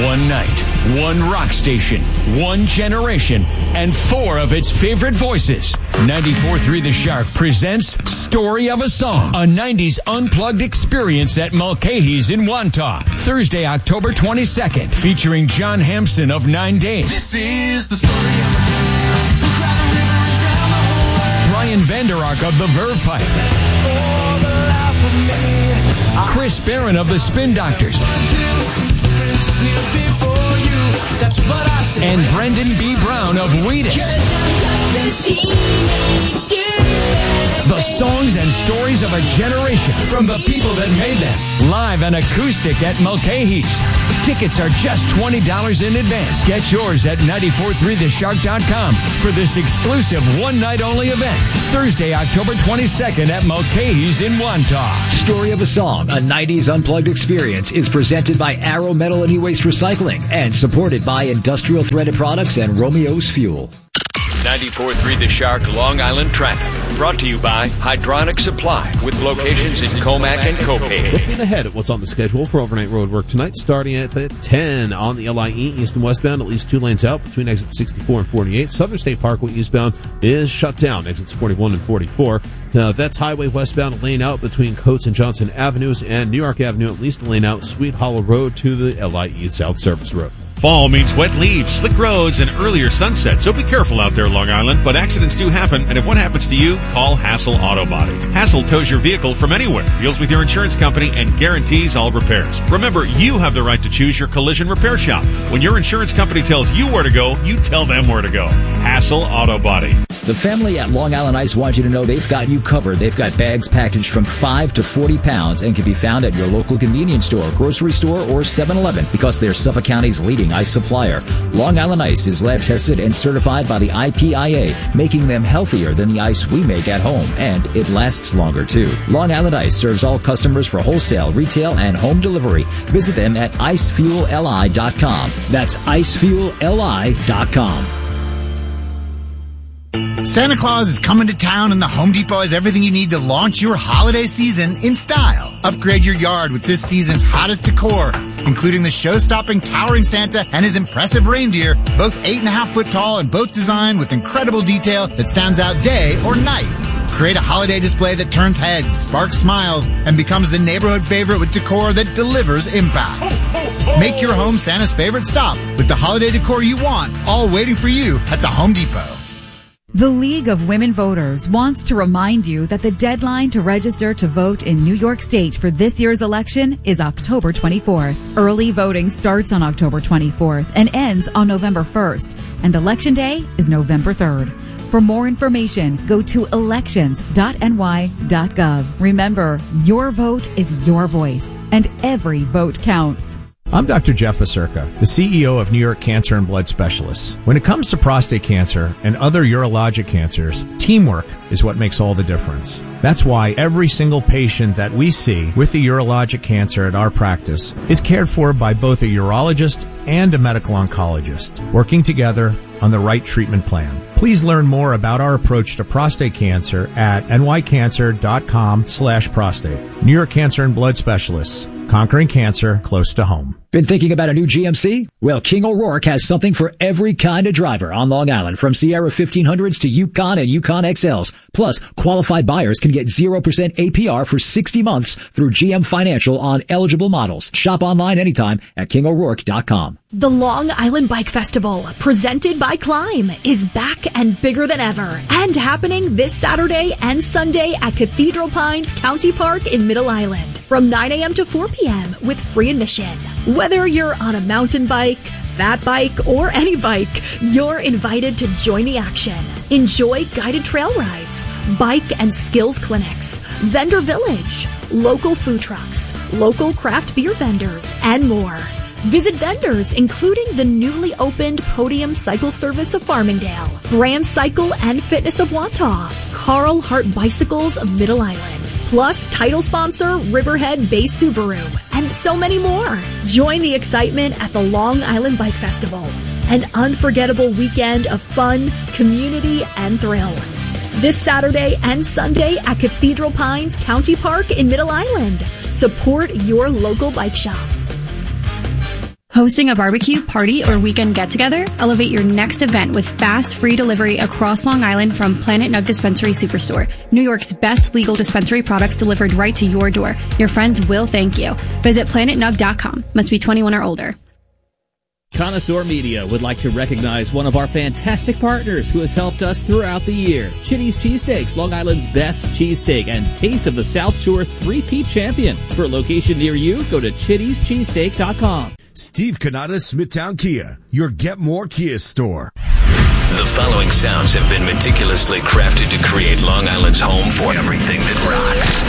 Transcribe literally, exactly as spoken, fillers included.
One night, one rock station, one generation, and four of its favorite voices. ninety-four point three The Shark presents Story of a Song, a nineties unplugged experience at Mulcahy's in Wantagh. Thursday, October twenty-second, featuring John Hampson of Nine Days. This is the story of a man who cried a river and drowned the whole world. Brian Vander Ark of the Verve Pipe. For the life of me, Chris Barron of the Spin Doctors. And Brendan B. Brown of Wheatus. The songs and stories of a generation from the people that made them. Live and acoustic at Mulcahy's. Tickets are just twenty dollars in advance. Get yours at nine four three the shark dot com for this exclusive one-night-only event. Thursday, October twenty-second at Mulcahy's in Wantagh. Story of a Song, a nineties unplugged experience, is presented by Arrow Metal and E-Waste Recycling and supported by Industrial Threaded Products and Romeo's Fuel. ninety-four point three The Shark Long Island Traffic. Brought to you by Hydronic Supply with locations in Comac and Copay. Looking ahead at what's on the schedule for overnight road work tonight, starting at ten on the L I E east and westbound, at least two lanes out between exits sixty-four and forty-eight. Southern State Parkway eastbound is shut down, exits forty-one and forty-four. Now, Vets Highway westbound, a lane out between Coates and Johnson Avenues, and New York Avenue, at least a lane out, Sweet Hollow Road to the L I E South Service Road. Fall means wet leaves, slick roads, and earlier sunset, so be careful out there, Long Island. But accidents do happen, and if one happens to you, call Hassel Auto Body. Hassel tows your vehicle from anywhere, deals with your insurance company, and guarantees all repairs. Remember, you have the right to choose your collision repair shop. When your insurance company tells you where to go, you tell them where to go. Hassel Auto Body. The family at Long Island Ice wants you to know they've got you covered. They've got bags packaged from five to forty pounds and can be found at your local convenience store, grocery store, or seven eleven because they're Suffolk County's leading ice supplier. Long Island Ice is lab tested and certified by the I P I A, making them healthier than the ice we make at home, and it lasts longer too. Long Island Ice serves all customers for wholesale, retail, and home delivery. Visit them at ice fuel l i dot com. That's ice fuel l i dot com. Santa Claus is coming to town, and the Home Depot has everything you need to launch your holiday season in style. Upgrade your yard with this season's hottest decor, including the show-stopping towering Santa and his impressive reindeer, both eight and a half foot tall and both designed with incredible detail that stands out day or night. Create a holiday display that turns heads, sparks smiles, and becomes the neighborhood favorite with decor that delivers impact. Make your home Santa's favorite stop with the holiday decor you want, all waiting for you at the Home Depot. The League of Women Voters wants to remind you that the deadline to register to vote in New York State for this year's election is October twenty-fourth. Early voting starts on October twenty-fourth and ends on November first, and Election Day is November third. For more information, go to elections dot n y dot gov. Remember, your vote is your voice, and every vote counts. I'm Doctor Jeff Acerca, the C E O of New York Cancer and Blood Specialists. When it comes to prostate cancer and other urologic cancers, teamwork is what makes all the difference. That's why every single patient that we see with a urologic cancer at our practice is cared for by both a urologist and a medical oncologist, working together on the right treatment plan. Please learn more about our approach to prostate cancer at n y cancer dot com slash prostate. New York Cancer and Blood Specialists, conquering cancer close to home. Been thinking about a new G M C? Well, King O'Rourke has something for every kind of driver on Long Island, from Sierra fifteen hundreds to Yukon and Yukon X Ls. Plus, qualified buyers can get zero percent A P R for sixty months through G M Financial on eligible models. Shop online anytime at king o'rourke dot com. The Long Island Bike Festival, presented by Climb, is back and bigger than ever, and happening this Saturday and Sunday at Cathedral Pines County Park in Middle Island from nine a.m. to four p.m. with free admission. Whether you're on a mountain bike, fat bike, or any bike, you're invited to join the action. Enjoy guided trail rides, bike and skills clinics, vendor village, local food trucks, local craft beer vendors, and more. Visit vendors including the newly opened Podium Cycle Service of Farmingdale, Brand Cycle and Fitness of Wantagh, Carl Hart Bicycles of Middle Island, plus title sponsor Riverhead Bay Subaru, and so many more. Join the excitement at the Long Island Bike Festival, an unforgettable weekend of fun, community, and thrill. This Saturday and Sunday at Cathedral Pines County Park in Middle Island. Support your local bike shop. Hosting a barbecue, party, or weekend get-together? Elevate your next event with fast, free delivery across Long Island from Planet Nug Dispensary Superstore. New York's best legal dispensary products delivered right to your door. Your friends will thank you. Visit planet nug dot com. Must be twenty-one or older. Connoisseur Media would like to recognize one of our fantastic partners who has helped us throughout the year. Chitty's Cheesesteaks, Long Island's best cheesesteak and Taste of the South Shore three-peat champion. For a location near you, go to chitties cheesesteak dot com. Steve Canada, Smithtown Kia, your Get More Kia store. The following sounds have been meticulously crafted to create Long Island's home for everything that rocks.